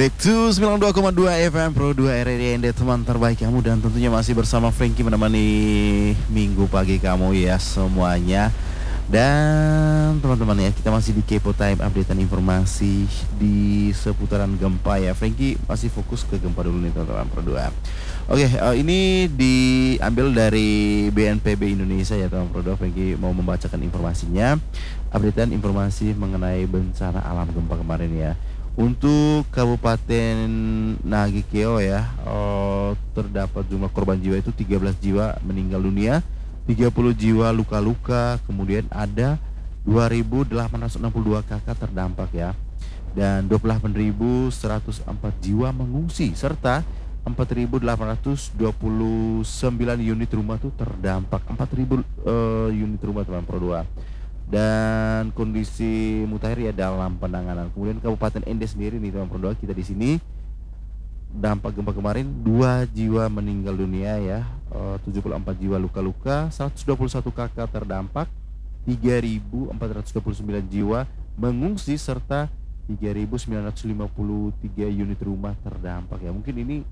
Back to 92,2 FM Pro 2 RRIND, teman terbaik kamu, dan tentunya masih bersama Frankie menemani minggu pagi kamu ya semuanya. Dan teman-teman ya, kita masih di Kepo Time, updatean informasi di seputaran gempa ya. Frankie masih fokus ke gempa dulu nih teman-teman Pro 2. Oke, ini diambil dari BNPB Indonesia ya teman Pro 2. Frankie mau membacakan informasinya, updatean informasi mengenai bencana alam gempa kemarin ya. Untuk Kabupaten Nagikeo ya, terdapat jumlah korban jiwa itu 13 jiwa meninggal dunia, 30 jiwa luka-luka, kemudian ada 2.862 kakak terdampak ya, dan 28.104 jiwa mengungsi, serta 4.829 unit rumah tuh terdampak, 4.000 unit rumah teman Pro 2. Dan kondisi mutakhir ya dalam penanganan. Kemudian Kabupaten Ende sendiri nih teman Pro 2, kita di sini dampak gempa kemarin 2 jiwa meninggal dunia ya, 74 jiwa luka-luka, 121 kakak terdampak, 3.429 jiwa mengungsi, serta 3.953 unit rumah terdampak ya. Mungkin ini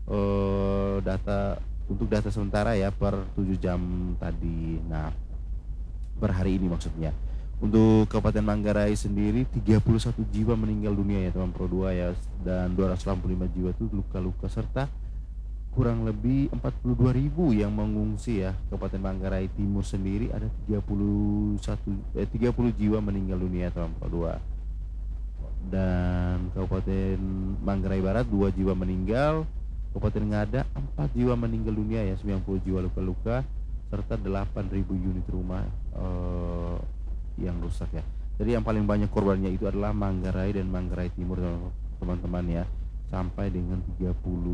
data sementara ya per 7 jam tadi. Nah, per hari ini maksudnya. Untuk Kabupaten Manggarai sendiri 31 jiwa meninggal dunia ya teman Pro 2 ya, dan 285 jiwa itu luka-luka, serta kurang lebih 42.000 yang mengungsi ya. Kabupaten Manggarai Timur sendiri ada 30 jiwa meninggal dunia teman Pro 2. Dan Kabupaten Manggarai Barat 2 jiwa meninggal, Kabupaten Ngada 4 jiwa meninggal dunia ya, 90 jiwa luka-luka, serta 8.000 unit rumah yang rusak ya. Jadi yang paling banyak korbannya itu adalah Manggarai dan Manggarai Timur teman-teman ya, sampai dengan 30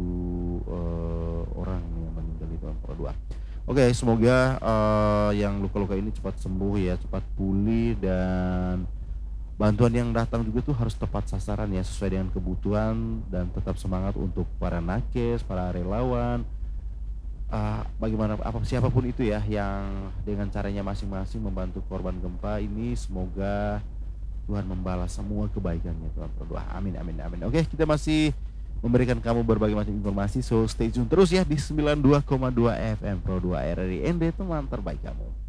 orang yang meninggal di tahun Pro 2. Oke, semoga yang luka-luka ini cepat sembuh ya, cepat pulih, dan bantuan yang datang juga tuh harus tepat sasaran ya, sesuai dengan kebutuhan, dan tetap semangat untuk para nakes, para relawan, bagaimana siapapun itu ya, yang dengan caranya masing-masing membantu korban gempa ini. Semoga Tuhan membalas semua kebaikannya Tuhan Pro 2. Amin amin amin. Oke, kita masih memberikan kamu berbagai macam informasi, so stay tune terus ya di 92,2 FM Pro 2 RRI ND, teman terbaik kamu.